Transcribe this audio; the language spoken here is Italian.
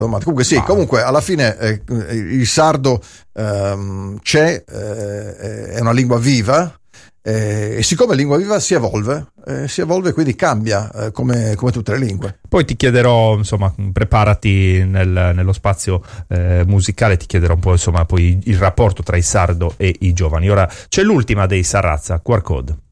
Comunque sì, comunque alla fine il sardo c'è, è una lingua viva, e siccome lingua viva si evolve, quindi cambia, come tutte le lingue. Poi ti chiederò, insomma, preparati nello spazio musicale, ti chiederò un po', insomma, poi il rapporto tra il sardo e i giovani. Ora c'è l'ultima dei Sarrazza, QR Code.